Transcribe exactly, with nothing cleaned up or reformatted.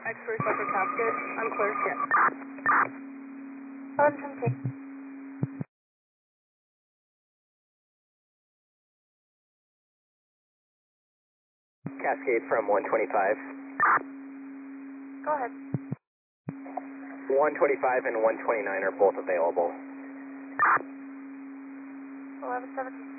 X-ray Sucker Cascade. I'm clear. Yes. One from T. Cascade from one twenty-five. Go ahead. one twenty-five and one twenty-nine are both available. eleven seventeen.